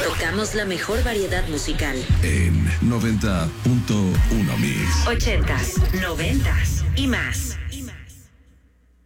Tocamos la mejor variedad musical. En 90.1 Mix. 80s, 90s y más.